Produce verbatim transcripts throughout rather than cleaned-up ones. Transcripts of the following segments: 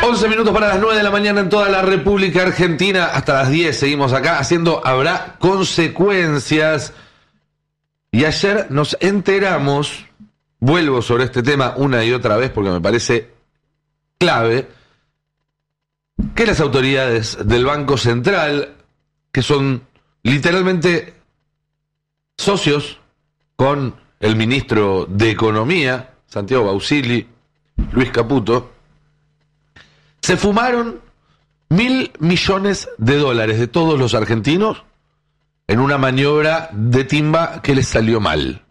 once minutos para las nueve de la mañana en toda la República Argentina. Hasta las diez seguimos acá haciendo Habrá Consecuencias. Y ayer nos enteramos, vuelvo sobre este tema una y otra vez porque me parece clave, que las autoridades del Banco Central, que son literalmente socios con el ministro de Economía, Santiago Bausili, Luis Caputo, se fumaron mil millones de dólares de todos los argentinos en una maniobra de timba que les salió mal.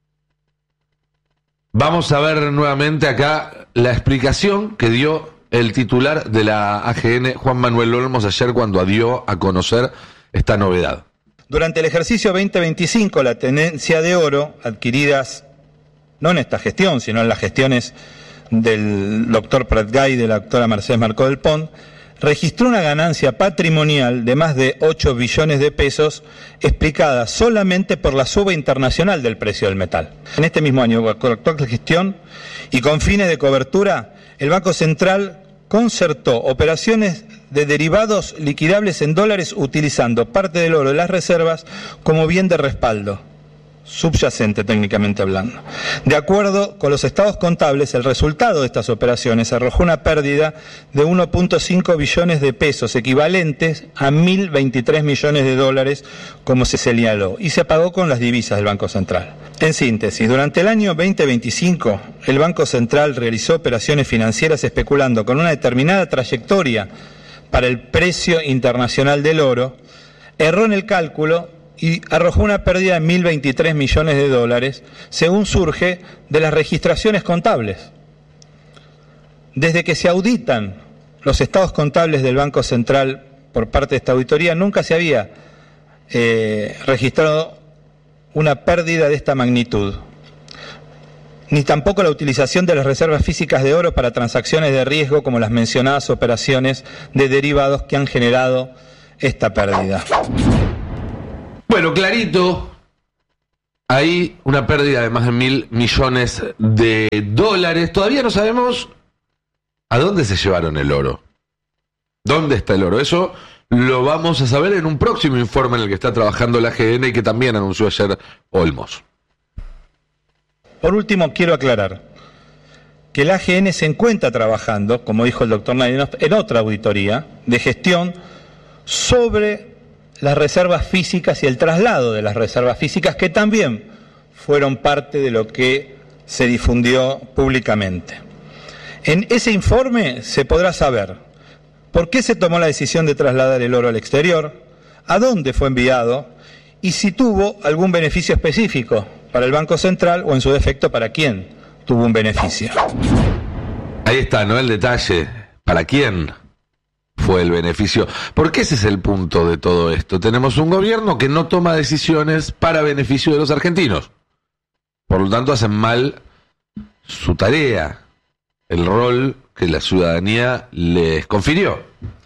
Vamos a ver nuevamente acá la explicación que dio el titular de la A G N, Juan Manuel Olmos, ayer cuando dio a conocer esta novedad. Durante el ejercicio veinte veinticinco, la tenencia de oro, adquiridas no en esta gestión, sino en las gestiones del doctor Pratgay y de la doctora Mercedes Marcó del Pont, registró una ganancia patrimonial de más de ocho billones de pesos, explicada solamente por la suba internacional del precio del metal. En este mismo año, con la actual gestión y con fines de cobertura, el Banco Central concertó operaciones de derivados liquidables en dólares utilizando parte del oro de las reservas como bien de respaldo, subyacente técnicamente hablando. De acuerdo con los estados contables, el resultado de estas operaciones arrojó una pérdida de uno punto cinco billones de pesos, equivalentes a mil veintitrés millones de dólares, como se señaló, y se pagó con las divisas del Banco Central. En síntesis, durante el año veinte veinticinco, el Banco Central realizó operaciones financieras especulando con una determinada trayectoria para el precio internacional del oro, erró en el cálculo y arrojó una pérdida de mil veintitrés millones de dólares, según surge de las registraciones contables. Desde que se auditan los estados contables del Banco Central por parte de esta auditoría, nunca se había eh, registrado una pérdida de esta magnitud, ni tampoco la utilización de las reservas físicas de oro para transacciones de riesgo como las mencionadas operaciones de derivados que han generado esta pérdida. Bueno, clarito, hay una pérdida de más de mil millones de dólares. Todavía no sabemos a dónde se llevaron el oro. ¿Dónde está el oro? Eso lo vamos a saber en un próximo informe en el que está trabajando la A G N y que también anunció ayer Olmos. Por último, quiero aclarar que la A G N se encuentra trabajando, como dijo el doctor Nadinov, en otra auditoría de gestión sobre las reservas físicas y el traslado de las reservas físicas, que también fueron parte de lo que se difundió públicamente. En ese informe se podrá saber por qué se tomó la decisión de trasladar el oro al exterior, a dónde fue enviado y si tuvo algún beneficio específico para el Banco Central o, en su defecto, para quién tuvo un beneficio. Ahí está, ¿no? El detalle. ¿Para quién fue el beneficio? Porque ese es el punto de todo esto. Tenemos un gobierno que no toma decisiones para beneficio de los argentinos. Por lo tanto, hacen mal su tarea, el rol que la ciudadanía les confirió.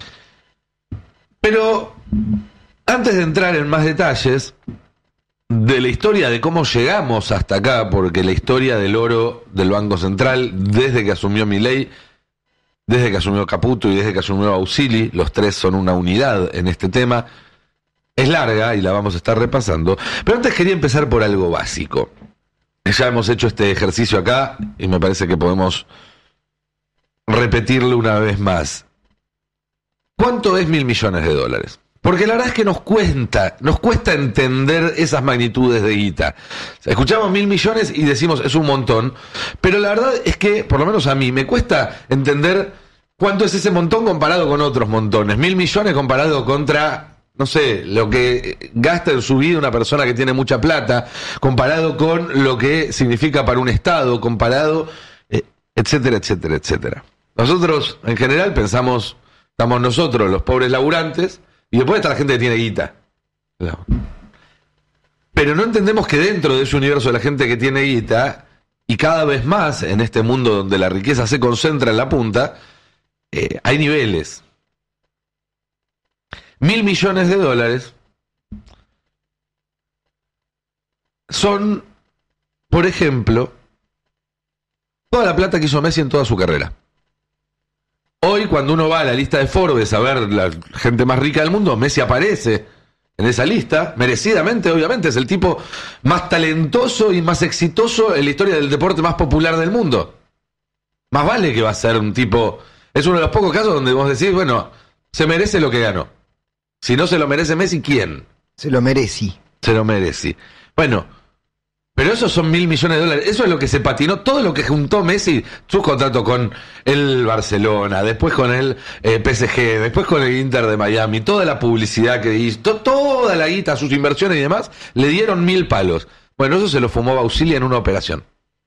Pero antes de entrar en más detalles de la historia de cómo llegamos hasta acá, porque la historia del oro del Banco Central, desde que asumió Milei, desde que asumió Caputo y desde que asumió Bausili, los tres son una unidad en este tema, es larga y la vamos a estar repasando. Pero antes quería empezar por algo básico. Ya hemos hecho este ejercicio acá y me parece que podemos repetirlo una vez más. ¿Cuánto es mil millones de dólares? Porque la verdad es que nos cuesta, nos cuesta entender esas magnitudes de guita. Escuchamos mil millones y decimos es un montón, pero la verdad es que, por lo menos a mí, me cuesta entender cuánto es ese montón comparado con otros montones. Mil millones comparado contra, no sé, lo que gasta en su vida una persona que tiene mucha plata, comparado con lo que significa para un Estado, comparado, eh, etcétera, etcétera, etcétera. Nosotros, en general, pensamos, estamos nosotros, los pobres laburantes, y después está la gente que tiene guita. Pero no entendemos que dentro de ese universo de la gente que tiene guita, y cada vez más en este mundo donde la riqueza se concentra en la punta, eh, hay niveles. Mil millones de dólares son, por ejemplo, toda la plata que hizo Messi en toda su carrera. Hoy, cuando uno va a la lista de Forbes a ver la gente más rica del mundo, Messi aparece en esa lista, merecidamente, obviamente, es el tipo más talentoso y más exitoso en la historia del deporte más popular del mundo. Más vale que va a ser un tipo... Es uno de los pocos casos donde vos decís, bueno, se merece lo que ganó. Si no se lo merece Messi, ¿quién? Se lo merece. Se lo merece. Bueno, pero esos son mil millones de dólares. Eso es lo que se patinó, todo lo que juntó Messi, su contrato con el Barcelona, después con el eh, P S G, después con el Inter de Miami, toda la publicidad que hizo, to- toda la guita, sus inversiones y demás, le dieron mil palos. Bueno, eso se lo fumó Bausili en una operación.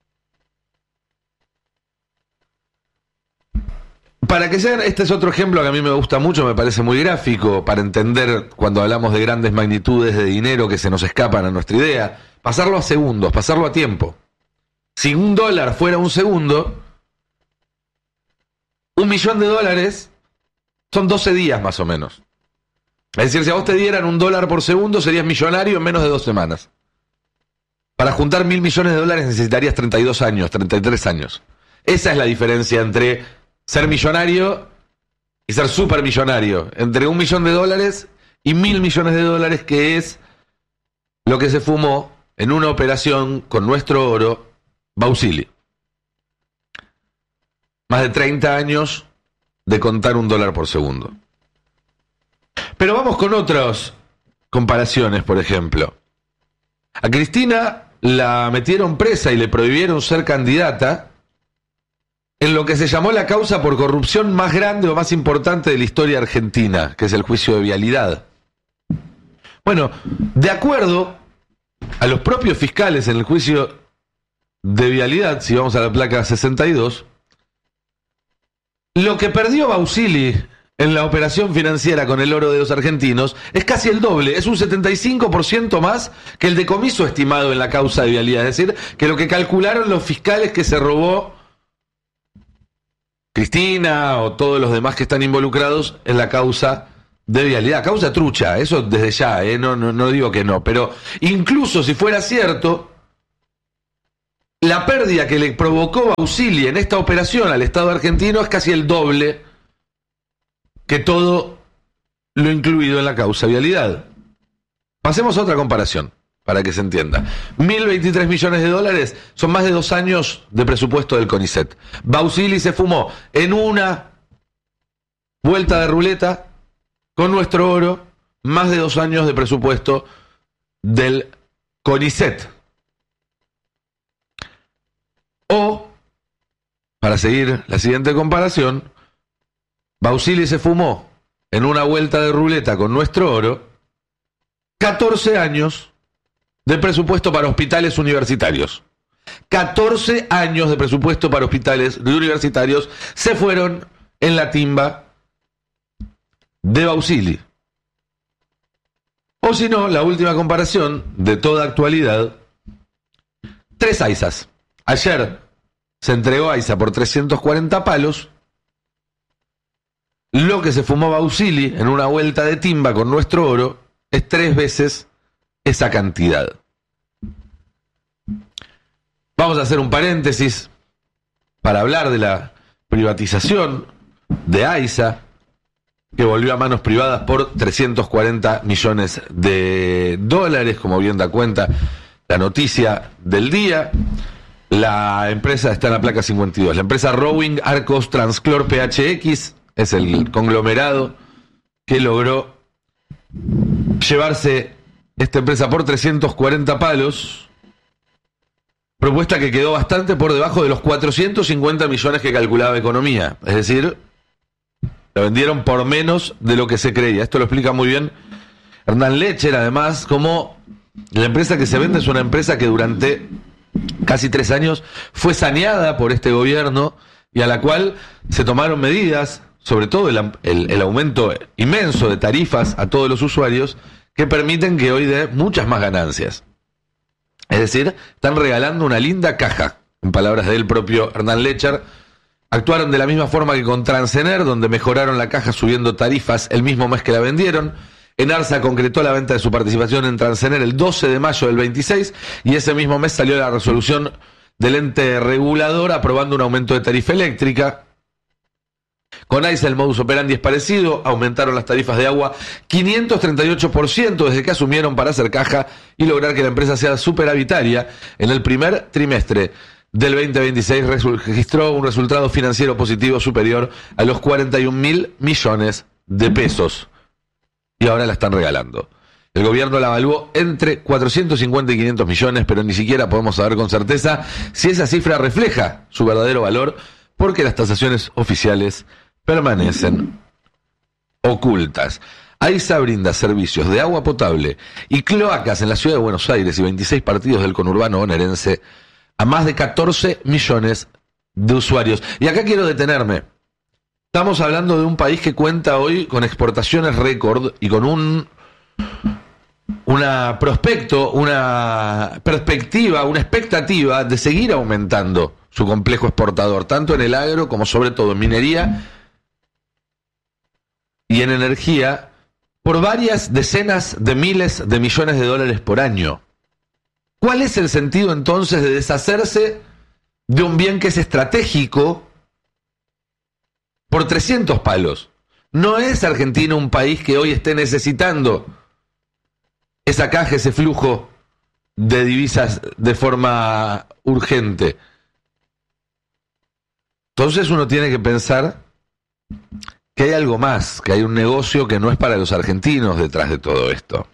Para que sean, este es otro ejemplo que a mí me gusta mucho, me parece muy gráfico, para entender cuando hablamos de grandes magnitudes de dinero que se nos escapan a nuestra idea, pasarlo a segundos, pasarlo a tiempo. Si un dólar fuera un segundo, un millón de dólares son doce días más o menos. Es decir, si a vos te dieran un dólar por segundo, serías millonario en menos de dos semanas. Para juntar mil millones de dólares necesitarías treinta y dos años, treinta y tres años. Esa es la diferencia entre ser millonario y ser supermillonario. Entre un millón de dólares y mil millones de dólares, que es lo que se fumó en una operación con nuestro oro, Bausili. Más de treinta años de contar un dólar por segundo. Pero vamos con otras comparaciones, por ejemplo. A Cristina la metieron presa y le prohibieron ser candidata en lo que se llamó la causa por corrupción más grande o más importante de la historia argentina, que es el juicio de Vialidad. Bueno, de acuerdo a los propios fiscales en el juicio de Vialidad, si vamos a la placa sesenta y dos, lo que perdió Bausili en la operación financiera con el oro de los argentinos es casi el doble, es un setenta y cinco por ciento más que el decomiso estimado en la causa de Vialidad, es decir, que lo que calcularon los fiscales que se robó Cristina o todos los demás que están involucrados en la causa de Vialidad. Causa trucha, eso desde ya, ¿eh? no, no, no digo que no, pero incluso si fuera cierto, la pérdida que le provocó Bausili en esta operación al Estado argentino es casi el doble que todo lo incluido en la causa Vialidad. Pasemos a otra comparación, para que se entienda. mil veintitrés millones de dólares son más de dos años de presupuesto del CONICET. Bausili se fumó en una vuelta de ruleta con nuestro oro más de dos años de presupuesto del CONICET. O, para seguir la siguiente comparación, Bausili se fumó en una vuelta de ruleta con nuestro oro catorce años de presupuesto para hospitales universitarios. catorce años de presupuesto para hospitales universitarios se fueron en la timba de Bausili. O si no, la última comparación de toda actualidad, tres AISAs. Ayer se entregó AISA por trescientos cuarenta palos. Lo que se fumó Bausili en una vuelta de timba con nuestro oro es tres veces esa cantidad. Vamos a hacer un paréntesis para hablar de la privatización de AISA, que volvió a manos privadas por trescientos cuarenta millones de dólares, como bien da cuenta la noticia del día. La empresa está en la placa cincuenta y dos. La empresa Rowing Arcos Transclor P H X es el conglomerado que logró llevarse esta empresa por trescientos cuarenta palos, propuesta que quedó bastante por debajo de los cuatrocientos cincuenta millones que calculaba Economía. Es decir, la vendieron por menos de lo que se creía. Esto lo explica muy bien Hernán Lecher, además, como la empresa que se vende es una empresa que durante casi tres años fue saneada por este gobierno y a la cual se tomaron medidas, sobre todo el, el, el aumento inmenso de tarifas a todos los usuarios, que permiten que hoy dé muchas más ganancias. Es decir, están regalando una linda caja, en palabras del propio Hernán Lecher. Actuaron de la misma forma que con Transener, donde mejoraron la caja subiendo tarifas el mismo mes que la vendieron. Enarsa concretó la venta de su participación en Transener el doce de mayo del veintiséis y ese mismo mes salió la resolución del ente regulador aprobando un aumento de tarifa eléctrica. Con AISA el modus operandi es parecido, aumentaron las tarifas de agua quinientos treinta y ocho por ciento desde que asumieron para hacer caja y lograr que la empresa sea superavitaria. En el primer trimestre del veinte veintiséis registró un resultado financiero positivo superior a los cuarenta y un mil millones de pesos. Y ahora la están regalando. El gobierno la evaluó entre cuatrocientos cincuenta y quinientos millones, pero ni siquiera podemos saber con certeza si esa cifra refleja su verdadero valor, porque las tasaciones oficiales permanecen ocultas. AISA brinda servicios de agua potable y cloacas en la ciudad de Buenos Aires y veintiséis partidos del conurbano bonaerense a más de catorce millones de usuarios. Y acá quiero detenerme. Estamos hablando de un país que cuenta hoy con exportaciones récord y con un una prospecto, una perspectiva, una expectativa de seguir aumentando su complejo exportador, tanto en el agro como sobre todo en minería y en energía, por varias decenas de miles de millones de dólares por año. ¿Cuál es el sentido entonces de deshacerse de un bien que es estratégico por trescientos palos? No es Argentina un país que hoy esté necesitando esa caja, ese flujo de divisas de forma urgente. Entonces uno tiene que pensar que hay algo más, que hay un negocio que no es para los argentinos detrás de todo esto.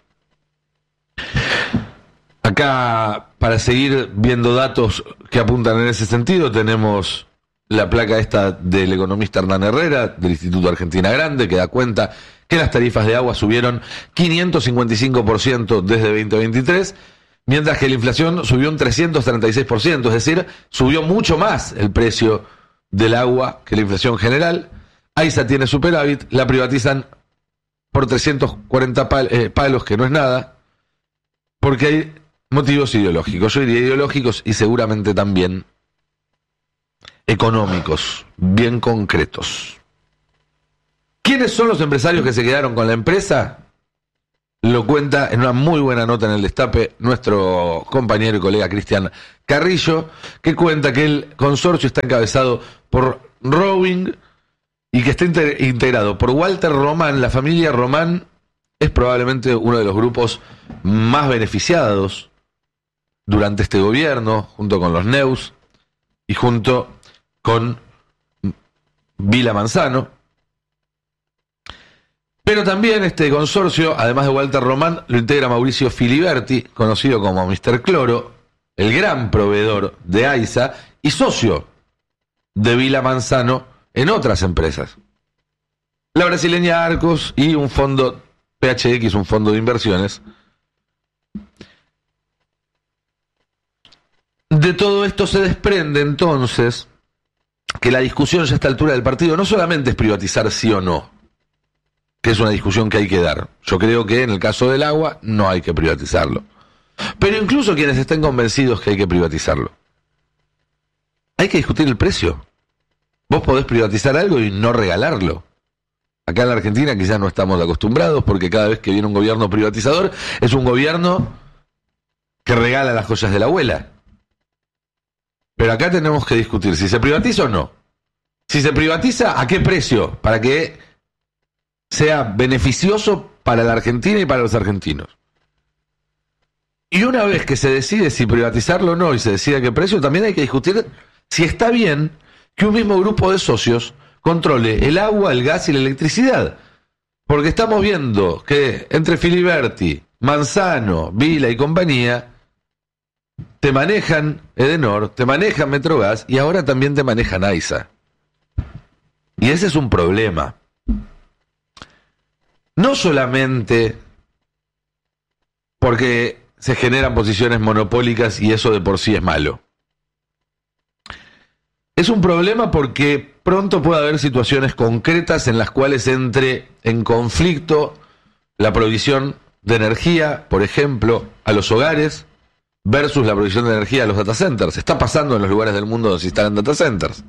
Acá, para seguir viendo datos que apuntan en ese sentido, tenemos la placa esta del economista Hernán Herrera, del Instituto Argentina Grande, que da cuenta que las tarifas de agua subieron quinientos cincuenta y cinco por ciento desde veinte veintitrés, mientras que la inflación subió un trescientos treinta y seis por ciento, es decir, subió mucho más el precio del agua que la inflación general. AISA tiene superávit, la privatizan por trescientos cuarenta pal- eh, palos, que no es nada, porque hay motivos ideológicos, yo diría ideológicos y seguramente también económicos, bien concretos. ¿Quiénes son los empresarios que se quedaron con la empresa? Lo cuenta en una muy buena nota en el Destape nuestro compañero y colega Cristian Carrillo, que cuenta que el consorcio está encabezado por Rowing y que está inter- integrado por Walter Román. La familia Román es probablemente uno de los grupos más beneficiados durante este gobierno, junto con los Neus y junto con Vila Manzano. Pero también este consorcio, además de Walter Román, lo integra Mauricio Filiberti, conocido como mister Cloro, el gran proveedor de AISA y socio de Vila Manzano en otras empresas. La brasileña Arcos y un fondo P H X, un fondo de inversiones. De todo esto se desprende entonces que la discusión ya a esta altura del partido no solamente es privatizar sí o no, que es una discusión que hay que dar. Yo creo que en el caso del agua no hay que privatizarlo. Pero incluso quienes estén convencidos que hay que privatizarlo, hay que discutir el precio. Vos podés privatizar algo y no regalarlo. Acá en la Argentina quizás no estamos acostumbrados, porque cada vez que viene un gobierno privatizador es un gobierno que regala las joyas de la abuela. Pero acá tenemos que discutir si se privatiza o no. Si se privatiza, ¿a qué precio? Para que sea beneficioso para la Argentina y para los argentinos. Y una vez que se decide si privatizarlo o no y se decide a qué precio, también hay que discutir si está bien que un mismo grupo de socios controle el agua, el gas y la electricidad. Porque estamos viendo que entre Filiberti, Manzano, Vila y compañía te manejan Edenor, te manejan Metrogas y ahora también te manejan AISA. Y ese es un problema. No solamente porque se generan posiciones monopólicas y eso de por sí es malo. Es un problema porque pronto puede haber situaciones concretas en las cuales entre en conflicto la provisión de energía, por ejemplo, a los hogares, versus la provisión de energía a los data centers. Está pasando en los lugares del mundo donde se instalan data centers.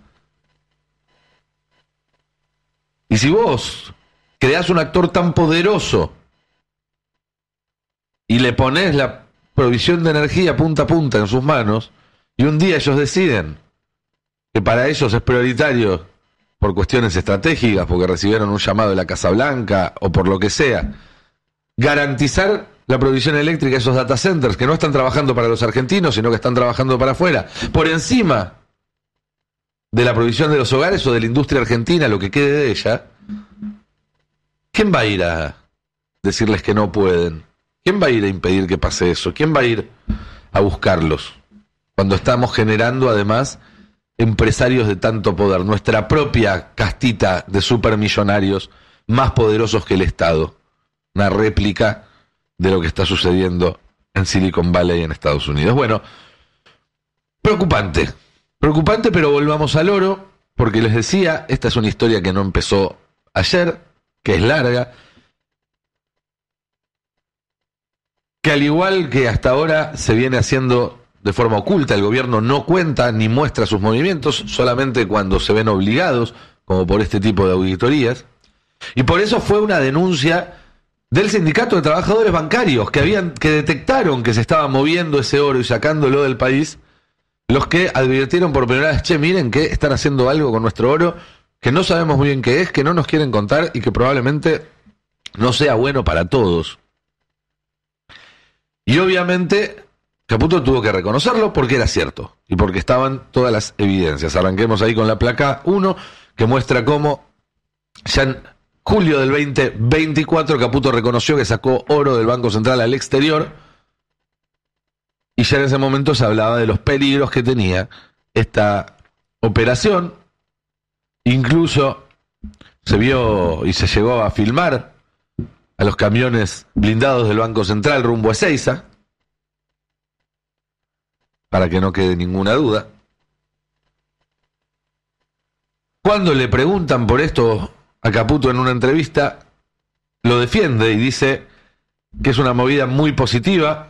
Y si vos creás un actor tan poderoso y le ponés la provisión de energía punta a punta en sus manos, y un día ellos deciden que para ellos es prioritario por cuestiones estratégicas, porque recibieron un llamado de la Casa Blanca o por lo que sea, garantizar la provisión eléctrica de esos data centers que no están trabajando para los argentinos, sino que están trabajando para afuera, por encima de la provisión de los hogares o de la industria argentina, lo que quede de ella, ¿quién va a ir a decirles que no pueden? ¿Quién va a ir a impedir que pase eso? ¿Quién va a ir a buscarlos? Cuando estamos generando, además, empresarios de tanto poder, nuestra propia castita de supermillonarios más poderosos que el Estado, una réplica de lo que está sucediendo en Silicon Valley en Estados Unidos. Bueno, preocupante, preocupante, pero volvamos al oro, porque les decía, esta es una historia que no empezó ayer, que es larga, que al igual que hasta ahora se viene haciendo de forma oculta, el gobierno no cuenta ni muestra sus movimientos, solamente cuando se ven obligados, como por este tipo de auditorías, y por eso fue una denuncia del Sindicato de Trabajadores Bancarios, que habían, que detectaron que se estaba moviendo ese oro y sacándolo del país, los que advirtieron por primera vez, che, miren que están haciendo algo con nuestro oro, que no sabemos muy bien qué es, que no nos quieren contar y que probablemente no sea bueno para todos. Y obviamente Caputo tuvo que reconocerlo porque era cierto y porque estaban todas las evidencias. Arranquemos ahí con la placa uno, que muestra cómo ya en julio del veinte veinticuatro Caputo reconoció que sacó oro del Banco Central al exterior, y ya en ese momento se hablaba de los peligros que tenía esta operación. Incluso se vio y se llegó a filmar a los camiones blindados del Banco Central rumbo a Ezeiza, para que no quede ninguna duda. Cuando le preguntan por esto a Caputo en una entrevista, lo defiende y dice que es una movida muy positiva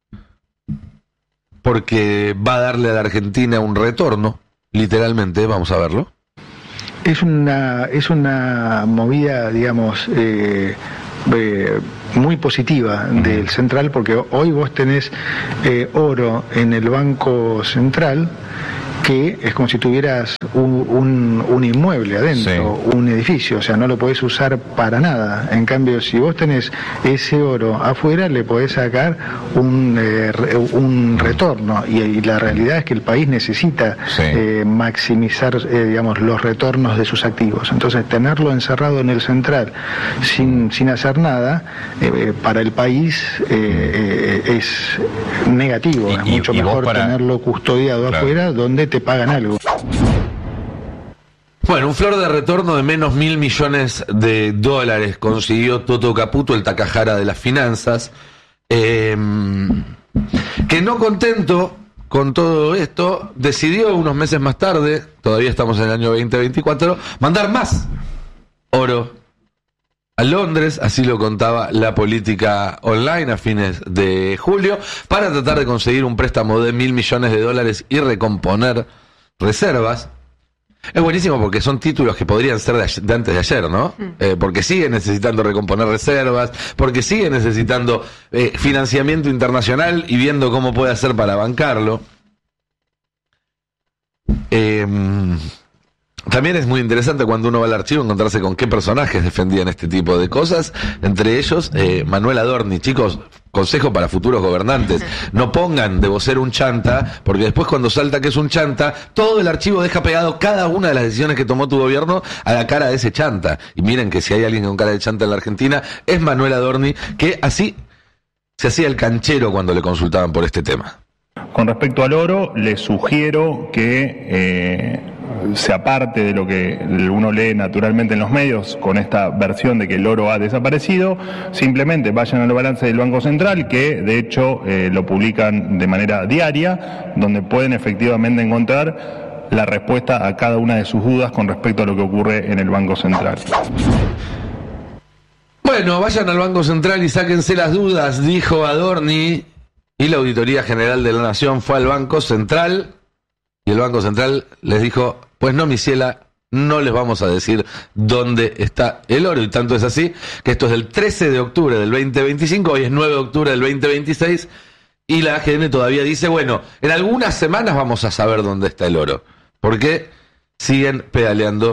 porque va a darle a la Argentina un retorno, literalmente. Vamos a verlo. Es una, es una movida, digamos, eh, eh, muy positiva del Central, porque hoy vos tenés eh, oro en el Banco Central, que es como si tuvieras un, un, un inmueble adentro, sí, un edificio, o sea, no lo podés usar para nada. En cambio, si vos tenés ese oro afuera, le podés sacar un, eh, un retorno, y, y la realidad es que el país necesita sí. eh, maximizar, eh, digamos, los retornos de sus activos. Entonces, tenerlo encerrado en el Central sin, sin hacer nada, eh, para el país eh, eh, es negativo. Y, es mucho y, y mejor para... tenerlo custodiado claro. afuera, donde te pagan algo. Bueno, un flor de retorno de menos mil millones de dólares consiguió Toto Caputo, el Takahara de las finanzas, eh, que no contento con todo esto, decidió unos meses más tarde, todavía estamos en el año veinte veinticuatro, mandar más oro a Londres, así lo contaba La Política Online a fines de julio, para tratar de conseguir un préstamo de mil millones de dólares y recomponer reservas. Es buenísimo porque son títulos que podrían ser de, ayer, de antes de ayer, ¿no? Mm. Eh, porque siguen necesitando recomponer reservas, porque siguen necesitando eh, financiamiento internacional y viendo cómo puede hacer para bancarlo. Eh... También es muy interesante cuando uno va al archivo encontrarse con qué personajes defendían este tipo de cosas, entre ellos eh, Manuel Adorni. Chicos, consejo para futuros gobernantes, no pongan de vocero un chanta, porque después cuando salta que es un chanta, todo el archivo deja pegado cada una de las decisiones que tomó tu gobierno a la cara de ese chanta. Y miren que si hay alguien con cara de chanta en la Argentina, es Manuel Adorni, que así se hacía el canchero cuando le consultaban por este tema. Con respecto al oro, les sugiero que eh, se aparte de lo que uno lee naturalmente en los medios con esta versión de que el oro ha desaparecido, simplemente vayan al balance del Banco Central, que de hecho eh, lo publican de manera diaria, donde pueden efectivamente encontrar la respuesta a cada una de sus dudas con respecto a lo que ocurre en el Banco Central. Bueno, vayan al Banco Central y sáquense las dudas, dijo Adorni. Y la Auditoría General de la Nación fue al Banco Central y el Banco Central les dijo, pues no, mi ciela, no les vamos a decir dónde está el oro. Y tanto es así que esto es del trece de octubre del veinte veinticinco, hoy es nueve de octubre del veinte veintiséis y la A G N todavía dice, bueno, en algunas semanas vamos a saber dónde está el oro, porque siguen pedaleando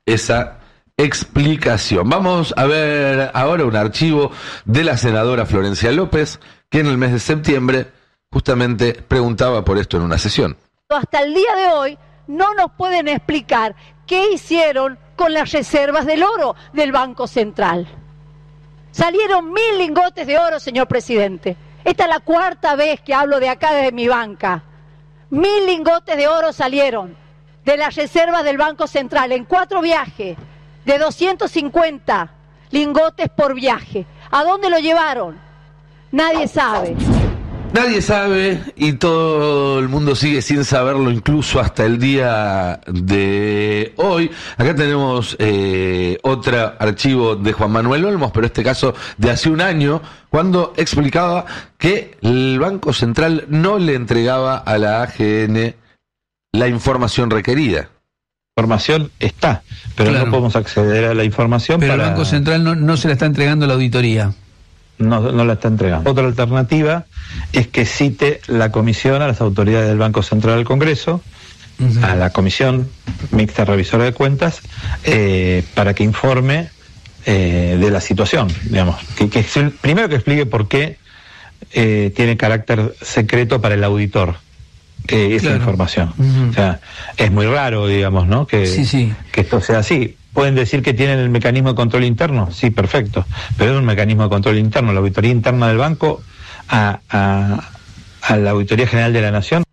esa explicación. Vamos a ver ahora un archivo de la senadora Florencia López, que en el mes de septiembre justamente preguntaba por esto en una sesión. Hasta el día de hoy no nos pueden explicar qué hicieron con las reservas del oro del Banco Central. Salieron mil lingotes de oro, señor presidente. Esta es la cuarta vez que hablo de acá desde mi banca. Mil lingotes de oro salieron de las reservas del Banco Central en cuatro viajes, de doscientos cincuenta lingotes por viaje. ¿A dónde lo llevaron? Nadie sabe. Nadie sabe y todo el mundo sigue sin saberlo, incluso hasta el día de hoy. Acá tenemos eh, otro archivo de Juan Manuel Olmos, pero en este caso de hace un año, cuando explicaba que el Banco Central no le entregaba a la A G N la información requerida. La información está, pero claro, no podemos acceder a la información. Pero para... el Banco Central no, no se la está entregando a la auditoría. No, no la está entregando. Otra alternativa es que cite la comisión a las autoridades del Banco Central del Congreso, uh-huh. a la Comisión Mixta Revisora de Cuentas, eh, para que informe eh, de la situación, digamos. Que, que primero que explique por qué eh, tiene carácter secreto para el auditor eh, esa claro. información. Uh-huh. O sea, es muy raro, digamos, ¿no? Que, sí, sí. que esto sea así. ¿Pueden decir que tienen el mecanismo de control interno? Sí, perfecto. Pero es un mecanismo de control interno. La auditoría interna del banco a, a, a la Auditoría General de la Nación.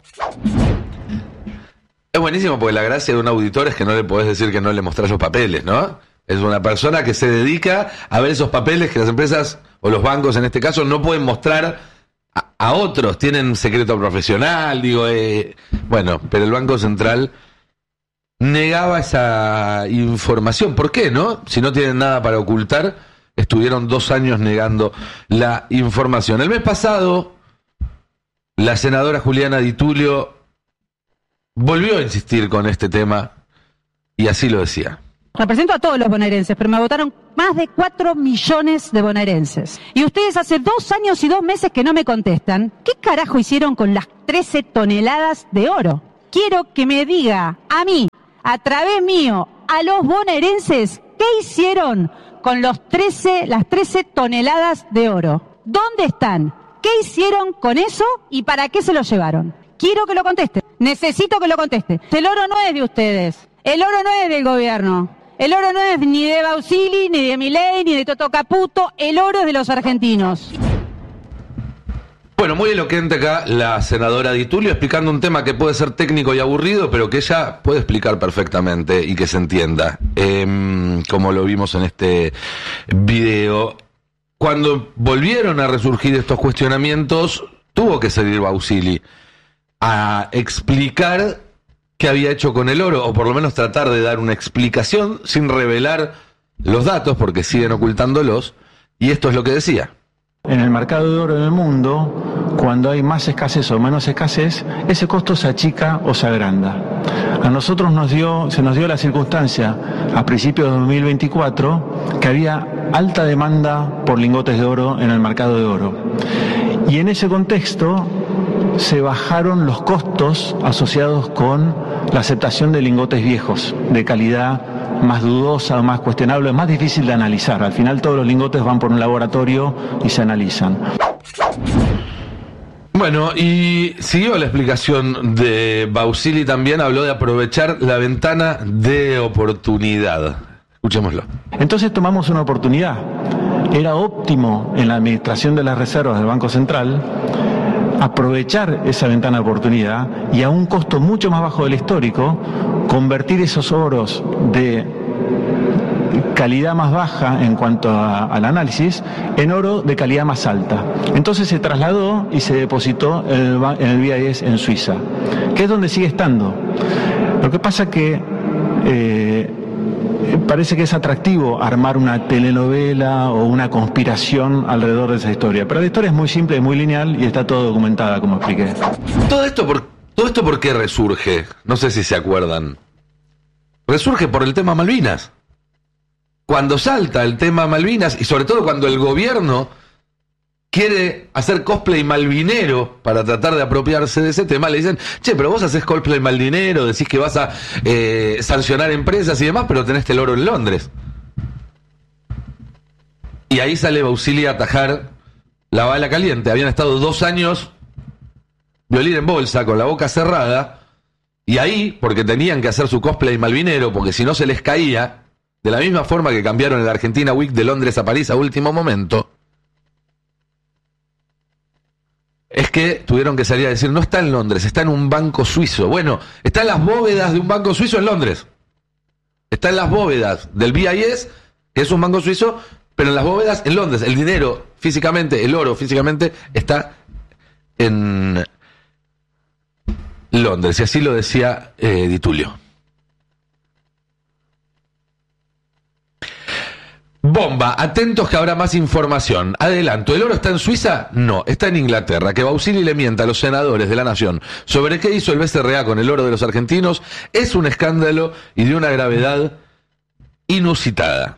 Es buenísimo porque la gracia de un auditor es que no le podés decir que no le mostrás los papeles, ¿no? Es una persona que se dedica a ver esos papeles que las empresas, o los bancos en este caso, no pueden mostrar a, a otros. Tienen secreto profesional, digo, eh, bueno, pero el Banco Central negaba esa información. ¿Por qué, no? Si no tienen nada para ocultar, estuvieron dos años negando la información. El mes pasado, la senadora Juliana Di Tulio volvió a insistir con este tema y así lo decía. Represento a todos los bonaerenses, pero me votaron más de cuatro millones de bonaerenses. Y ustedes hace dos años y dos meses que no me contestan. ¿Qué carajo hicieron con las trece toneladas de oro? Quiero que me diga a mí, a través mío, a los bonaerenses, ¿qué hicieron con los trece, las trece toneladas de oro? ¿Dónde están? ¿Qué hicieron con eso y para qué se lo llevaron? Quiero que lo conteste. Necesito que lo conteste. El oro no es de ustedes. El oro no es del gobierno. El oro no es ni de Bausili, ni de Milei, ni de Toto Caputo. El oro es de los argentinos. Bueno, muy elocuente acá la senadora Di Tulio explicando un tema que puede ser técnico y aburrido, pero que ella puede explicar perfectamente y que se entienda, eh, como lo vimos en este video. Cuando volvieron a resurgir estos cuestionamientos, tuvo que salir Bausili a explicar qué había hecho con el oro, o por lo menos tratar de dar una explicación sin revelar los datos, porque siguen ocultándolos, y esto es lo que decía. En el mercado de oro en el mundo, cuando hay más escasez o menos escasez, ese costo se achica o se agranda. A nosotros nos dio, se nos dio la circunstancia a principios de dos mil veinticuatro que había alta demanda por lingotes de oro en el mercado de oro. Y en ese contexto se bajaron los costos asociados con la aceptación de lingotes viejos, de calidad más dudosa, más cuestionable, más difícil de analizar. Al final todos los lingotes van por un laboratorio y se analizan. Bueno, y siguió la explicación de Bausili, también habló de aprovechar la ventana de oportunidad. Escuchémoslo. Entonces tomamos una oportunidad. Era óptimo en la administración de las reservas del Banco Central aprovechar esa ventana de oportunidad y a un costo mucho más bajo del histórico, convertir esos oros de calidad más baja en cuanto a, al análisis en oro de calidad más alta. Entonces se trasladó y se depositó en el, en el B I S en Suiza, que es donde sigue estando. Lo que pasa que eh, parece que es atractivo armar una telenovela o una conspiración alrededor de esa historia, pero la historia es muy simple, es muy lineal y está todo documentada, como expliqué. Todo esto por, todo esto ¿por qué resurge? No sé si se acuerdan. Resurge por el tema Malvinas. Cuando salta el tema Malvinas, y sobre todo cuando el gobierno quiere hacer cosplay malvinero para tratar de apropiarse de ese tema, le dicen, che, pero vos haces cosplay malvinero, decís que vas a eh, sancionar empresas y demás, pero tenés el oro en Londres. Y ahí sale Bausili a atajar la bala caliente. Habían estado dos años violín en bolsa, con la boca cerrada, y ahí, porque tenían que hacer su cosplay malvinero, porque si no se les caía, de la misma forma que cambiaron el Argentina Week de Londres a París a último momento, es que tuvieron que salir a decir, no está en Londres, está en un banco suizo. Bueno, está en las bóvedas de un banco suizo en Londres. Está en las bóvedas del B I S, que es un banco suizo, pero en las bóvedas en Londres. El dinero físicamente, el oro físicamente, está en Londres. Y así lo decía eh, Di Tullio. Bomba, atentos que habrá más información. Adelanto, ¿el oro está en Suiza? No, está en Inglaterra. Que Bausili le mienta a los senadores de la Nación sobre qué hizo el B C R A con el oro de los argentinos es un escándalo y de una gravedad inusitada.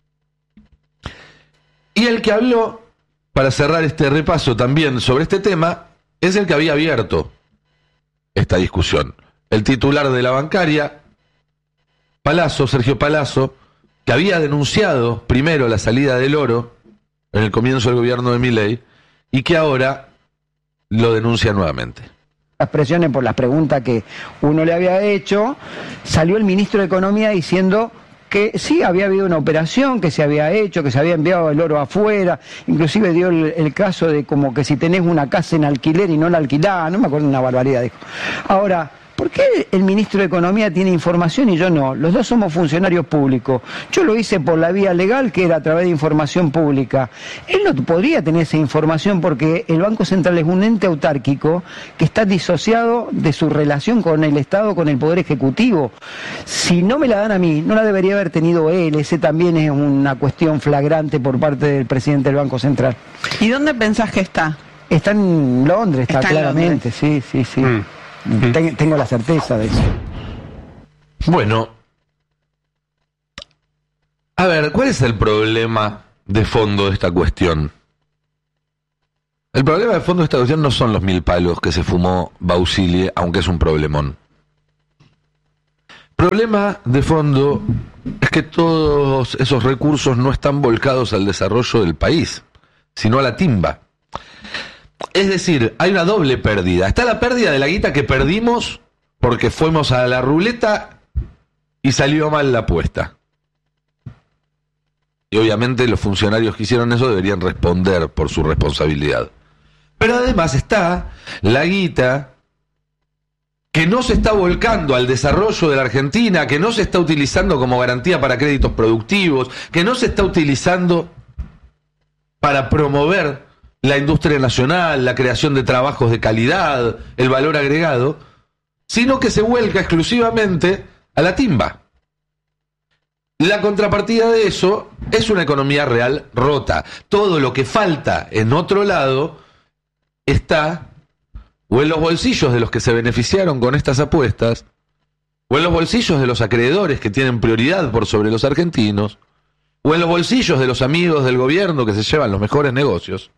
Y el que habló, para cerrar este repaso también sobre este tema, es el que había abierto esta discusión. El titular de la bancaria, Palazzo, Sergio Palazzo, que había denunciado primero la salida del oro en el comienzo del gobierno de Milei y que ahora lo denuncia nuevamente. Las presiones por las preguntas que uno le había hecho, salió el ministro de Economía diciendo que sí, había habido una operación, que se había hecho, que se había enviado el oro afuera, inclusive dio el, el caso de como que si tenés una casa en alquiler y no la alquilás, no me acuerdo, una barbaridad, dijo. Ahora, ¿por qué el ministro de Economía tiene información y yo no? Los dos somos funcionarios públicos. Yo lo hice por la vía legal, que era a través de información pública. Él no podría tener esa información porque el Banco Central es un ente autárquico que está disociado de su relación con el Estado, con el Poder Ejecutivo. Si no me la dan a mí, no la debería haber tenido él. Ese también es una cuestión flagrante por parte del presidente del Banco Central. ¿Y dónde pensás que está? Está en Londres, está, está claramente, en Londres. sí, sí, sí. Mm. Tengo la certeza de eso. Bueno, a ver, ¿cuál es el problema de fondo de esta cuestión? El problema de fondo de esta cuestión no son los mil palos que se fumó Bausili, aunque es un problemón. El problema de fondo es que todos esos recursos no están volcados al desarrollo del país, sino a la timba. Es decir, hay una doble pérdida. Está la pérdida de la guita que perdimos porque fuimos a la ruleta y salió mal la apuesta. Y obviamente los funcionarios que hicieron eso deberían responder por su responsabilidad. Pero además está la guita que no se está volcando al desarrollo de la Argentina, que no se está utilizando como garantía para créditos productivos, que no se está utilizando para promover la industria nacional, la creación de trabajos de calidad, el valor agregado, sino que se vuelca exclusivamente a la timba. La contrapartida de eso es una economía real rota. Todo lo que falta en otro lado está o en los bolsillos de los que se beneficiaron con estas apuestas, o en los bolsillos de los acreedores que tienen prioridad por sobre los argentinos, o en los bolsillos de los amigos del gobierno que se llevan los mejores negocios,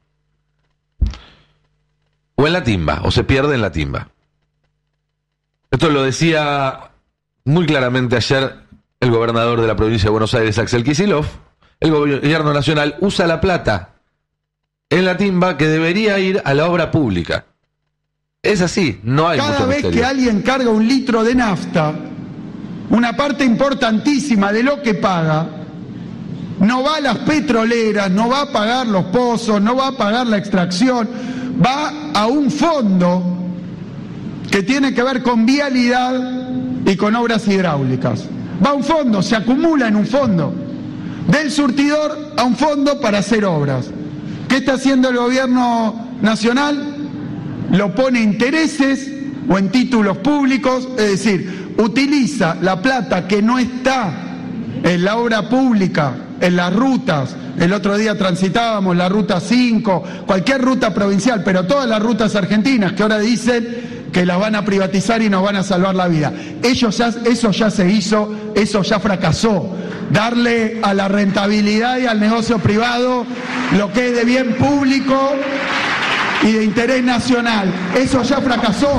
o en la timba, o se pierde en la timba. Esto lo decía muy claramente ayer el gobernador de la provincia de Buenos Aires, Axel Kicillof. El gobierno nacional usa la plata en la timba que debería ir a la obra pública. Es así, no hay mucho Cada vez misterio. que alguien carga un litro de nafta, una parte importantísima de lo que paga no va a las petroleras, no va a pagar los pozos, no va a pagar la extracción, va a un fondo que tiene que ver con vialidad y con obras hidráulicas. Va a un fondo, se acumula en un fondo, del surtidor a un fondo para hacer obras. ¿Qué está haciendo el gobierno nacional? Lo pone en intereses o en títulos públicos, es decir, utiliza la plata que no está en la obra pública, en las rutas. El otro día transitábamos la ruta cinco, cualquier ruta provincial, pero todas las rutas argentinas que ahora dicen que las van a privatizar y nos van a salvar la vida. Ellos ya, eso ya se hizo, eso ya fracasó. Darle a la rentabilidad y al negocio privado lo que es de bien público y de interés nacional. Eso ya fracasó.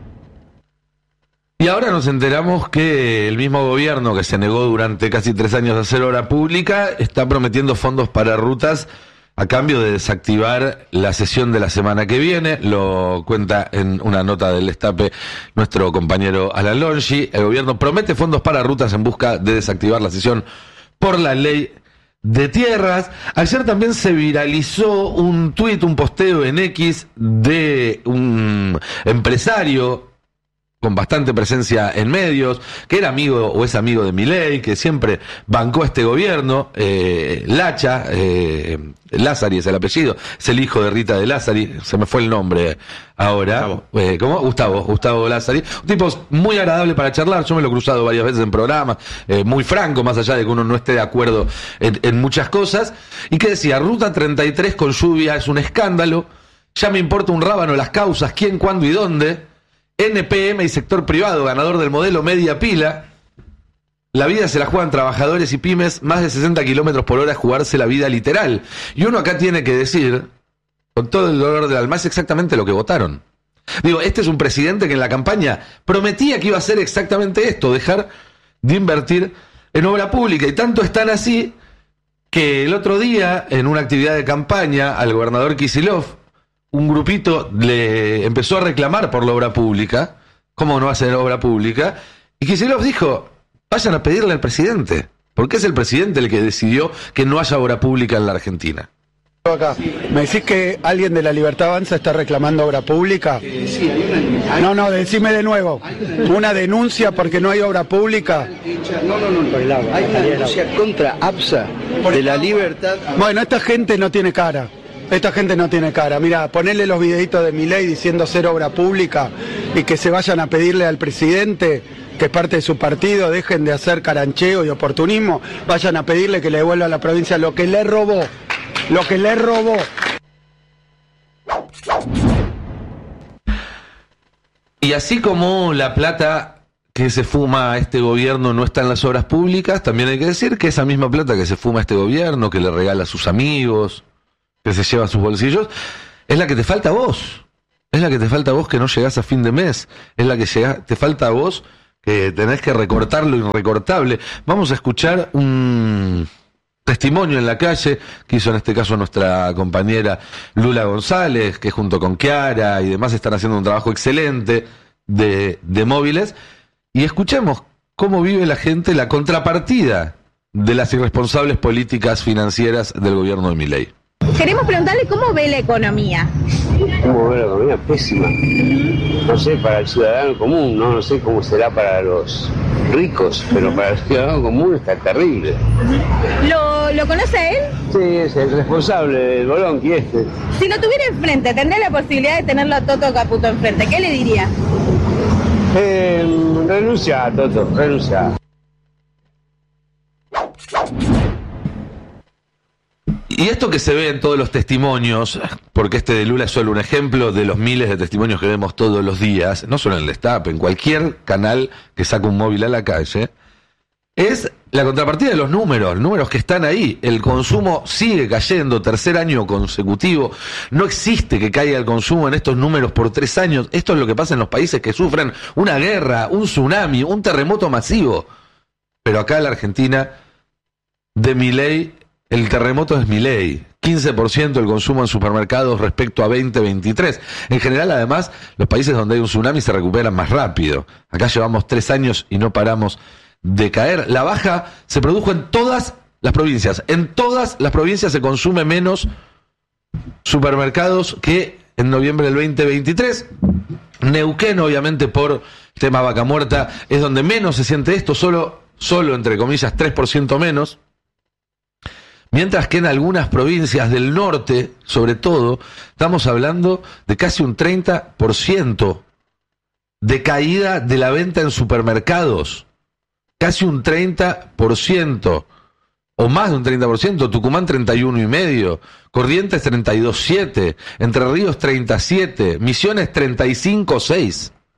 Y ahora nos enteramos que el mismo gobierno que se negó durante casi tres años a hacer obra pública está prometiendo fondos para rutas a cambio de desactivar la sesión de la semana que viene. Lo cuenta en una nota del Destape nuestro compañero Alan Longi. El gobierno promete fondos para rutas en busca de desactivar la sesión por la ley de tierras. Ayer también se viralizó un tuit, un posteo en X de un empresario con bastante presencia en medios, que era amigo o es amigo de Milei, que siempre bancó este gobierno, eh, Lacha, eh, Lázari es el apellido, es el hijo de Rita de Lázari, se me fue el nombre ahora. Gustavo. Eh, ¿Cómo? Gustavo, Gustavo Lázari. Un tipo muy agradable para charlar, yo me lo he cruzado varias veces en programas, eh, muy franco, más allá de que uno no esté de acuerdo en, en muchas cosas, y que decía, Ruta treinta y tres con lluvia es un escándalo, ya me importa un rábano las causas, quién, cuándo y dónde. N P M y sector privado, ganador del modelo media pila. La vida se la juegan trabajadores y pymes, más de sesenta kilómetros por hora es jugarse la vida literal. Y uno acá tiene que decir, con todo el dolor del alma, es exactamente lo que votaron. Digo, este es un presidente que en la campaña prometía que iba a hacer exactamente esto, dejar de invertir en obra pública. Y tanto están así que el otro día, en una actividad de campaña, al gobernador Kicillof, un grupito le empezó a reclamar por la obra pública. ¿Cómo no hacer obra pública? Y Kicillof dijo, vayan a pedirle al presidente, porque es el presidente el que decidió que no haya obra pública en la Argentina. Acá. ¿Me decís que alguien de la Libertad Avanza está reclamando obra pública? Sí, hay una denuncia. No, no, decime de nuevo. ¿Una denuncia porque no hay obra pública? No, no, no, no. Hay una denuncia contra APSA de la Libertad. Bueno, esta gente no tiene cara. Esta gente no tiene cara. Mira, ponerle los videitos de Milei diciendo ser obra pública y que se vayan a pedirle al presidente, que es parte de su partido, dejen de hacer carancheo y oportunismo, vayan a pedirle que le devuelva a la provincia lo que le robó, lo que le robó. Y así como la plata que se fuma este gobierno no está en las obras públicas, también hay que decir que esa misma plata que se fuma este gobierno, que le regala a sus amigos, que se lleva a sus bolsillos, es la que te falta a vos. Es la que te falta a vos que no llegás a fin de mes. Es la que llega, te falta a vos que tenés que recortar lo irrecortable. Vamos a escuchar un testimonio en la calle que hizo en este caso nuestra compañera Lula González, que junto con Chiara y demás están haciendo un trabajo excelente de, de móviles. Y escuchemos cómo vive la gente la contrapartida de las irresponsables políticas financieras del gobierno de Milei. Queremos preguntarle cómo ve la economía. ¿Cómo ve la economía? Pésima. No sé, para el ciudadano común, no, no sé cómo será para los ricos, pero para el ciudadano común está terrible. ¿Lo, ¿lo conoce a él? Sí, es el responsable del Bolonqui este. Si lo tuviera enfrente, tendría la posibilidad de tenerlo a Toto Caputo enfrente, ¿qué le diría? Eh, renuncia, Toto, renuncia. Y esto que se ve en todos los testimonios, porque este de Lula es solo un ejemplo de los miles de testimonios que vemos todos los días, no solo en el Destape, en cualquier canal que saca un móvil a la calle, es la contrapartida de los números, números que están ahí. El consumo sigue cayendo, tercer año consecutivo. No existe que caiga el consumo en estos números por tres años. Esto es lo que pasa en los países que sufren una guerra, un tsunami, un terremoto masivo. Pero acá en la Argentina, de Milei, el terremoto es Milei. quince por ciento el consumo en supermercados respecto a veinte veintitrés. En general, además, los países donde hay un tsunami se recuperan más rápido. Acá llevamos tres años y no paramos de caer. La baja se produjo en todas las provincias. En todas las provincias se consume menos supermercados que en noviembre del veinte veintitrés. Neuquén, obviamente, por tema vaca muerta, es donde menos se siente esto, solo, solo entre comillas, tres por ciento menos. Mientras que en algunas provincias del norte, sobre todo, estamos hablando de casi un treinta por ciento de caída de la venta en supermercados. Casi un treinta por ciento, o más de un treinta por ciento. Tucumán treinta y uno y medio, Corrientes treinta y dos coma siete, Entre Ríos treinta y siete, Misiones treinta y cinco coma seis.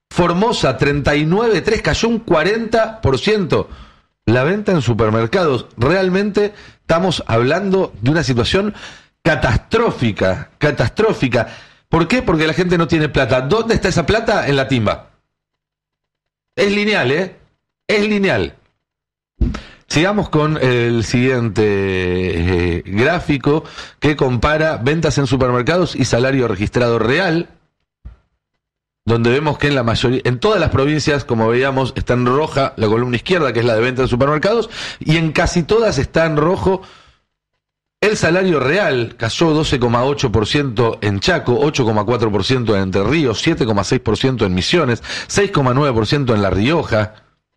Formosa, treinta y nueve punto tres, cayó un cuarenta por ciento. La venta en supermercados, realmente estamos hablando de una situación catastrófica, catastrófica. ¿Por qué? Porque la gente no tiene plata. ¿Dónde está esa plata? En la timba. Es lineal, ¿eh? Es lineal. Sigamos con el siguiente eh, gráfico que compara ventas en supermercados y salario registrado real, donde vemos que en la mayoría, en todas las provincias, como veíamos, está en roja la columna izquierda, que es la de ventas en supermercados, y en casi todas está en rojo el salario real. Cayó doce coma ocho por ciento en Chaco, ocho coma cuatro por ciento en Entre Ríos, siete coma seis por ciento en Misiones, seis coma nueve por ciento en La Rioja.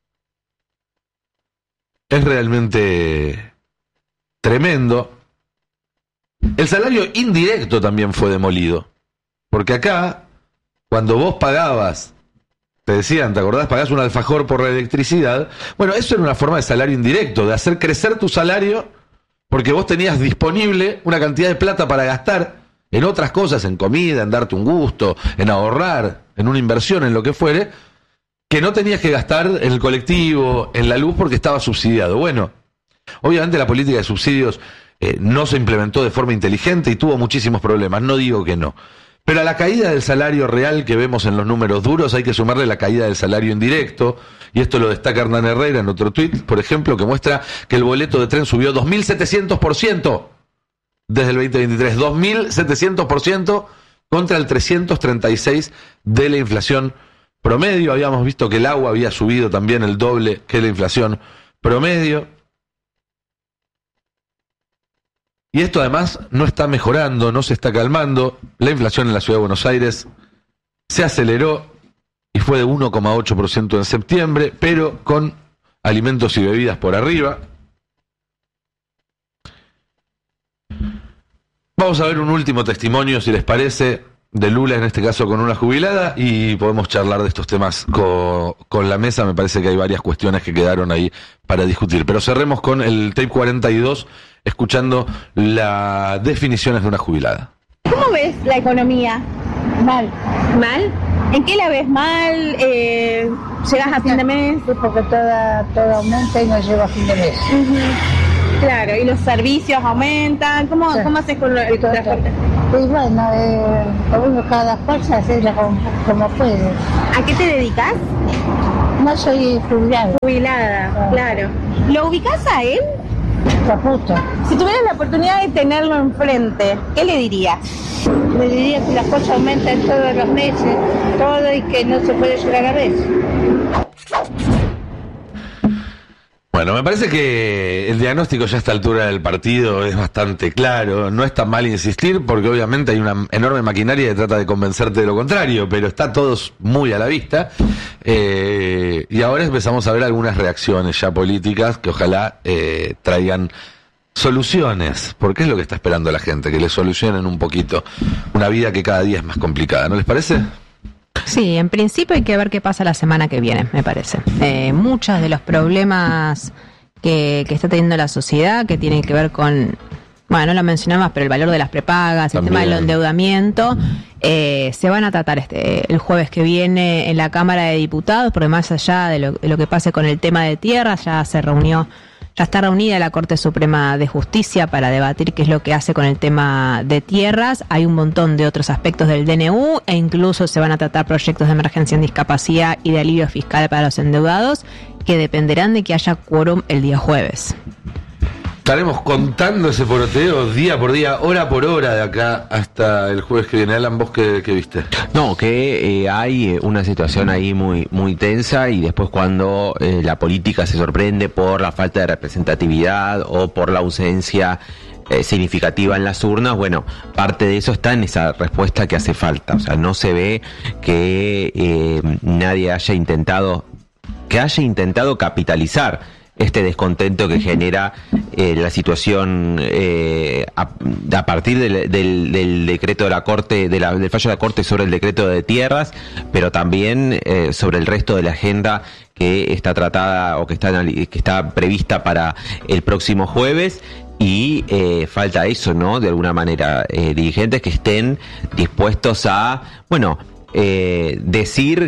Es realmente tremendo. El salario indirecto también fue demolido, porque acá, cuando vos pagabas, te decían, ¿te acordás? Pagás un alfajor por la electricidad. Bueno, eso era una forma de salario indirecto, de hacer crecer tu salario, porque vos tenías disponible una cantidad de plata para gastar en otras cosas, en comida, en darte un gusto, en ahorrar, en una inversión, en lo que fuere, que no tenías que gastar en el colectivo, en la luz, porque estaba subsidiado. Bueno, obviamente la política de subsidios eh, no se implementó de forma inteligente y tuvo muchísimos problemas, no digo que no. Pero a la caída del salario real que vemos en los números duros hay que sumarle la caída del salario indirecto, y esto lo destaca Hernán Herrera en otro tuit, por ejemplo, que muestra que el boleto de tren subió dos mil setecientos por ciento desde el veinte veintitrés, dos mil setecientos por ciento contra el trescientos treinta y seis por ciento de la inflación promedio. Habíamos visto que el agua había subido también el doble que la inflación promedio. Y esto además no está mejorando, no se está calmando. La inflación en la Ciudad de Buenos Aires se aceleró y fue de uno coma ocho por ciento en septiembre, pero con alimentos y bebidas por arriba. Vamos a ver un último testimonio, si les parece, de Lula, en este caso con una jubilada, y podemos charlar de estos temas con, con la mesa. Me parece que hay varias cuestiones que quedaron ahí para discutir. Pero cerremos con el tape cuarenta y dos, escuchando las definiciones de una jubilada. ¿Cómo ves la economía? Mal. ¿Mal? ¿En qué la ves mal? Eh, ¿Llegas a fin de mes? Sí, porque toda, todo aumenta y no llego a fin de mes. Uh-huh. Claro, y los servicios aumentan. ¿Cómo, sí. ¿cómo haces con el transporte? Pues bueno, eh, uno cada cosa hacerla como, como puede. ¿A qué te dedicas? No soy jubilada. Jubilada, ah. Claro. ¿Lo ubicás a él? Caputo. Si tuvieras la oportunidad de tenerlo enfrente, ¿qué le dirías? Le diría que las cosas aumentan todos los meses, todo, y que no se puede llegar a veces. Bueno, me parece que el diagnóstico ya a esta altura del partido es bastante claro. No es tan mal insistir, porque obviamente hay una enorme maquinaria que trata de convencerte de lo contrario, pero está todo muy a la vista. Eh, y ahora empezamos a ver algunas reacciones ya políticas que ojalá eh, traigan soluciones, porque es lo que está esperando la gente, que le solucionen un poquito una vida que cada día es más complicada, ¿no les parece? Sí, en principio hay que ver qué pasa la semana que viene, me parece. Eh, muchos de los problemas que, que está teniendo la sociedad, que tienen que ver con, bueno, no lo mencionamos, pero el valor de las prepagas, también el tema del endeudamiento, eh, se van a tratar este el jueves que viene en la Cámara de Diputados, porque más allá de lo, de lo que pase con el tema de tierras, ya se reunió Ya está reunida la Corte Suprema de Justicia para debatir qué es lo que hace con el tema de tierras. Hay un montón de otros aspectos del D N U e incluso se van a tratar proyectos de emergencia en discapacidad y de alivio fiscal para los endeudados que dependerán de que haya quórum el día jueves. Estaremos contando ese poroteo día por día, hora por hora, de acá hasta el jueves que viene. Alan, ¿vos qué, qué viste? No, que eh, hay una situación ahí muy muy tensa, y después cuando eh, la política se sorprende por la falta de representatividad o por la ausencia eh, significativa en las urnas, bueno, parte de eso está en esa respuesta que hace falta. O sea, no se ve que eh, nadie haya intentado, que haya intentado capitalizar este descontento que genera eh, la situación eh, a, a partir del, del, del decreto de la Corte, de la, del fallo de la Corte sobre el decreto de tierras, pero también eh, sobre el resto de la agenda que está tratada o que está, que está prevista para el próximo jueves. Y eh, falta eso, ¿no? De alguna manera, eh, dirigentes que estén dispuestos a, bueno, eh, decir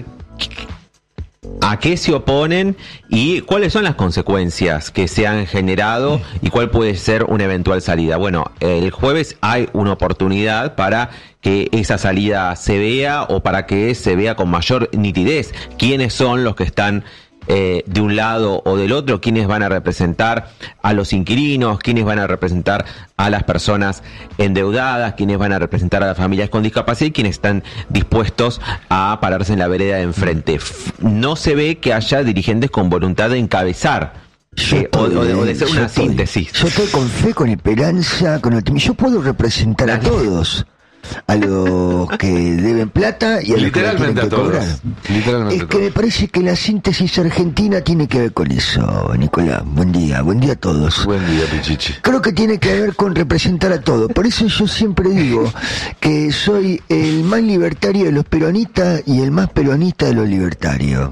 a qué se oponen y cuáles son las consecuencias que se han generado y cuál puede ser una eventual salida. Bueno, el jueves hay una oportunidad para que esa salida se vea o para que se vea con mayor nitidez quiénes son los que están Eh, de un lado o del otro, quiénes van a representar a los inquilinos, quiénes van a representar a las personas endeudadas, quiénes van a representar a las familias con discapacidad y quiénes están dispuestos a pararse en la vereda de enfrente. No se ve que haya dirigentes con voluntad de encabezar eh, o, o, de, o de ser una estoy, síntesis. Yo estoy con fe, con esperanza, con optimismo. Yo puedo representar a todos, a los que deben plata y a los que la tienen que cobrar. Literalmente es que me parece que la síntesis argentina tiene que ver con eso, Nicolás. Buen día, buen día a todos. Buen día, Pichichi. Creo que tiene que ver con representar a todos. Por eso yo siempre digo que soy el más libertario de los peronistas y el más peronista de los libertarios.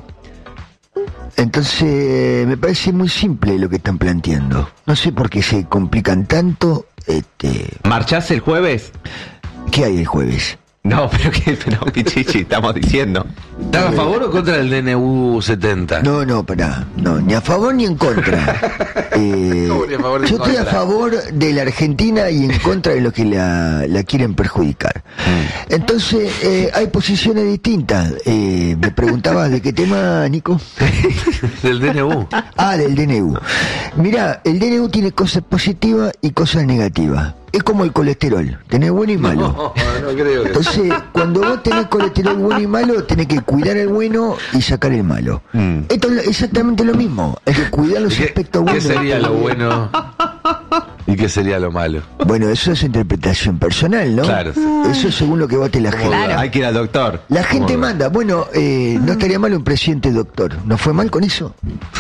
Entonces me parece muy simple lo que están planteando. No sé por qué se complican tanto. Este... ¿Marchás el jueves? ¿Qué hay el jueves? No, pero que pero, Pichichi, estamos diciendo. ¿Estás a favor o contra del D N U setenta? No, no, pará. No, ni a favor ni en contra. eh, no, ni a favor, ni yo en estoy contra. a favor de la Argentina y en contra de los que la, la quieren perjudicar. Mm. Entonces, eh, hay posiciones distintas. Eh, me preguntabas de qué tema, Nico. Del D N U. Ah, del D N U. Mirá, el D N U tiene cosas positivas y cosas negativas. Es como el colesterol, tenés bueno y malo. No, no creo que... Entonces, cuando vos tenés colesterol bueno y malo, tenés que cuidar el bueno y sacar el malo. Mm. Esto es exactamente lo mismo. Hay que cuidar los ¿Qué, aspectos ¿Qué buenos. sería lo bueno y qué sería lo malo? Bueno, eso es interpretación personal, ¿no? Claro. Eso es según lo que vote la gente. Claro. Hay que ir al doctor. La gente manda. Bueno, eh, no estaría mal un presidente doctor. ¿No fue mal con eso?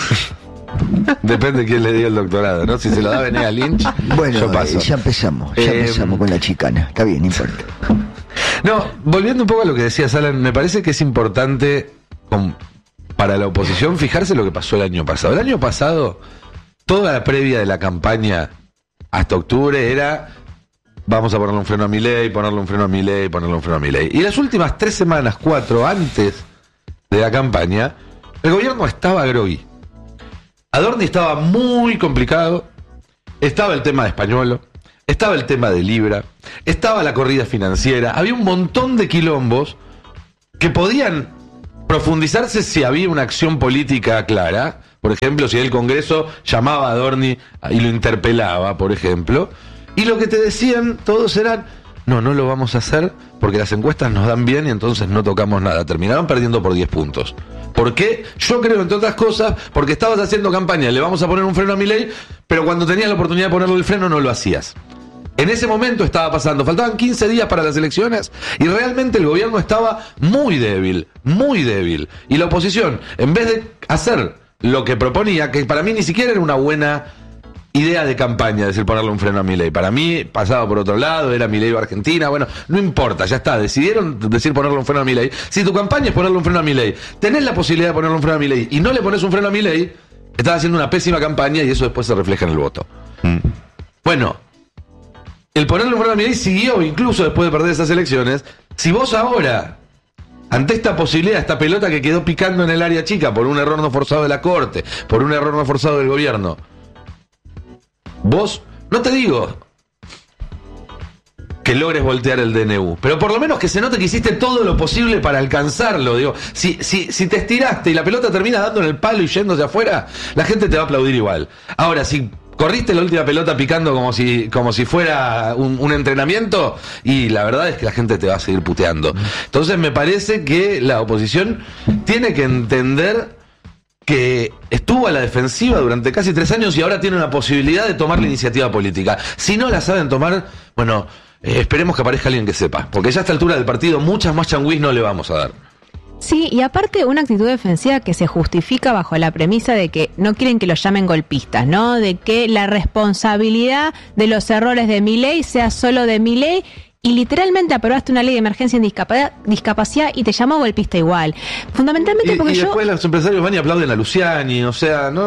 Depende de quién le dio el doctorado, ¿no? Si se lo da Venegas Lynch, bueno, yo paso. Eh, ya empezamos, ya eh, empezamos con la chicana. Está bien, no importa. No, volviendo un poco a lo que decías, Alan, me parece que es importante con, para la oposición fijarse lo que pasó el año pasado. El año pasado, toda la previa de la campaña hasta octubre era vamos a ponerle un freno a Milei, ponerle un freno a Milei, ponerle un freno a Milei. Y las últimas tres semanas, cuatro, antes de la campaña, el gobierno estaba grogui. Adorni estaba muy complicado, estaba el tema de Españolo, estaba el tema de Libra, estaba la corrida financiera, había un montón de quilombos que podían profundizarse si había una acción política clara. Por ejemplo, si el Congreso llamaba a Adorni y lo interpelaba, por ejemplo, y lo que te decían todos eran, no, no lo vamos a hacer porque las encuestas nos dan bien y entonces no tocamos nada. Terminaron perdiendo por diez puntos. ¿Por qué? Yo creo, entre otras cosas, porque estabas haciendo campaña, le vamos a poner un freno a Milei, pero cuando tenías la oportunidad de ponerle el freno no lo hacías. En ese momento estaba pasando, faltaban quince días para las elecciones y realmente el gobierno estaba muy débil, muy débil. Y la oposición, en vez de hacer lo que proponía, que para mí ni siquiera era una buena idea de campaña, decir ponerle un freno a Milei. Para mí, pasaba por otro lado, era Milei o Argentina, bueno, no importa, ya está, decidieron decir ponerle un freno a Milei. Si tu campaña es ponerle un freno a Milei, tenés la posibilidad de ponerle un freno a Milei y no le pones un freno a Milei, estás haciendo una pésima campaña y eso después se refleja en el voto. Mm. Bueno, el ponerle un freno a Milei siguió incluso después de perder esas elecciones. Si vos ahora, ante esta posibilidad, esta pelota que quedó picando en el área chica por un error no forzado de la Corte, por un error no forzado del gobierno, vos, no te digo que logres voltear el D N U, pero por lo menos que se note que hiciste todo lo posible para alcanzarlo. Digo, si, si, si te estiraste y la pelota termina dando en el palo y yéndose afuera, la gente te va a aplaudir igual. Ahora, si corriste la última pelota picando como si, como si fuera un, un entrenamiento, y la verdad es que la gente te va a seguir puteando. Entonces me parece que la oposición tiene que entender que estuvo a la defensiva durante casi tres años y ahora tiene una posibilidad de tomar la iniciativa política. Si no la saben tomar, bueno, eh, esperemos que aparezca alguien que sepa, porque ya a esta altura del partido muchas más changuís no le vamos a dar. Sí, y aparte una actitud defensiva que se justifica bajo la premisa de que no quieren que los llamen golpistas, ¿no? De que la responsabilidad de los errores de Milei sea solo de Milei. Y literalmente aprobaste una ley de emergencia en discapacidad, discapacidad y te llamó golpista igual. Fundamentalmente y, porque y yo... después los empresarios van y aplauden a Luciani, o sea, no...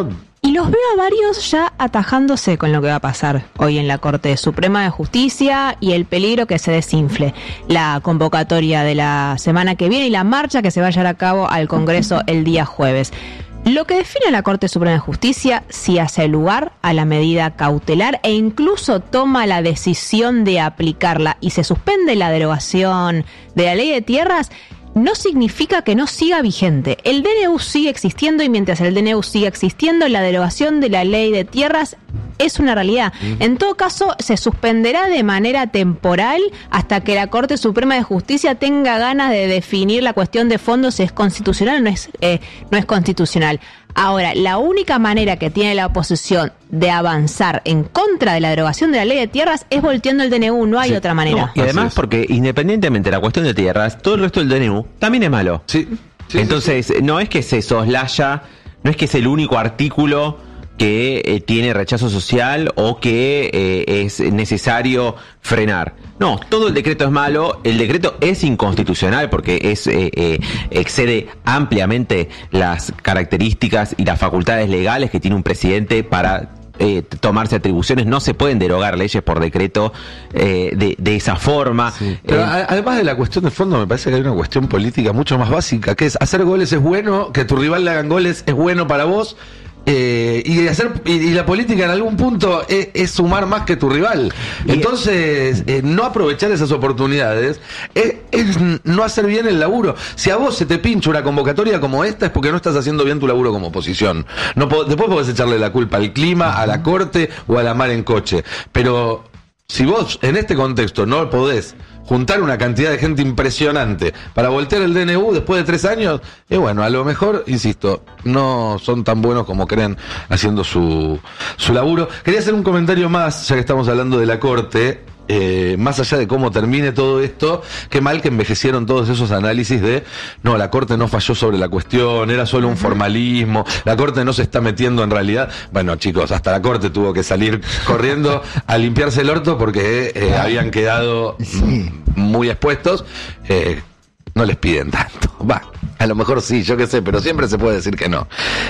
Y los veo a varios ya atajándose con lo que va a pasar hoy en la Corte Suprema de Justicia y el peligro que se desinfle la convocatoria de la semana que viene y la marcha que se va a llevar a cabo al Congreso el día jueves. Lo que define la Corte Suprema de Justicia, si hace lugar a la medida cautelar e incluso toma la decisión de aplicarla y se suspende la derogación de la ley de tierras, no significa que no siga vigente. El D N U sigue existiendo y mientras el D N U siga existiendo, la derogación de la ley de tierras es una realidad. En todo caso, se suspenderá de manera temporal hasta que la Corte Suprema de Justicia tenga ganas de definir la cuestión de fondo si es constitucional o no es, eh, no es constitucional. Ahora, la única manera que tiene la oposición de avanzar en contra de la derogación de la ley de tierras es volteando el D N U, no hay sí. otra manera. No, y además, porque independientemente de la cuestión de tierras, todo el resto del D N U también es malo. Sí. sí Entonces, sí, sí. no es que se soslaya, no es que es el único artículo que eh, tiene rechazo social o que eh, es necesario frenar. No, todo el decreto es malo, el decreto es inconstitucional porque es eh, eh, excede ampliamente las características y las facultades legales que tiene un presidente para eh, tomarse atribuciones. No se pueden derogar leyes por decreto eh, de, de esa forma. Sí. Pero eh, a, además de la cuestión de fondo, me parece que hay una cuestión política mucho más básica, que es hacer goles es bueno, que tu rival le hagan goles es bueno para vos. Eh, y hacer y, y la política en algún punto es, es sumar más que tu rival. Entonces, eh, no aprovechar esas oportunidades es, es no hacer bien el laburo. Si a vos se te pincha una convocatoria como esta, es porque no estás haciendo bien tu laburo como oposición. No, después podés echarle la culpa al clima, a la corte o a la mar en coche. Pero si vos en este contexto no podés juntar una cantidad de gente impresionante para voltear el D N U después de tres años, y eh, bueno, a lo mejor, insisto, no son tan buenos como creen haciendo su, su laburo. Quería hacer un comentario más, ya que estamos hablando de la Corte. Eh, más allá de cómo termine todo esto, qué mal que envejecieron todos esos análisis de no, la Corte no falló sobre la cuestión, era solo un formalismo, la Corte no se está metiendo en realidad. Bueno, chicos, hasta la Corte tuvo que salir corriendo a limpiarse el orto porque eh, habían quedado sí. muy expuestos. Eh, no les piden tanto, va, a lo mejor sí, yo qué sé, pero siempre se puede decir que no.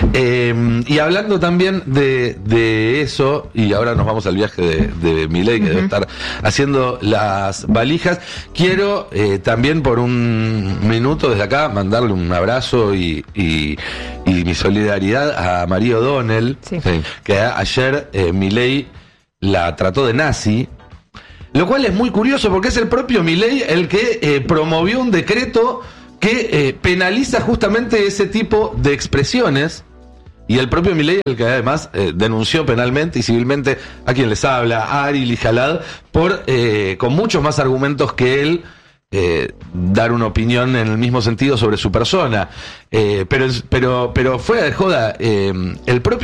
Eh, y hablando también de, de eso, y ahora nos vamos al viaje de, de Milei, que uh-huh. debe estar haciendo las valijas, quiero eh, también por un minuto desde acá mandarle un abrazo y, y, y mi solidaridad a María O'Donnell, sí. que ayer eh, Milei la trató de nazi. Lo cual es muy curioso porque es el propio Milei el que eh, promovió un decreto que eh, penaliza justamente ese tipo de expresiones. Y el propio Milei el que además eh, denunció penalmente y civilmente a quien les habla, a Ari Lijalad, por eh, con muchos más argumentos que él, eh, dar una opinión en el mismo sentido sobre su persona. Eh, pero, pero, pero fuera de joda, eh, el propio